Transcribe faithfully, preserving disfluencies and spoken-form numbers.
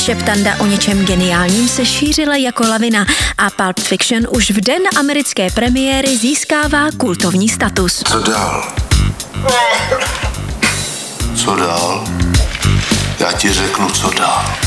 Šeptanda o něčem geniálním se šířila jako lavina a Pulp Fiction už v den americké premiéry získává kultovní status. Co dál? Co dál? Já ti řeknu, co dál.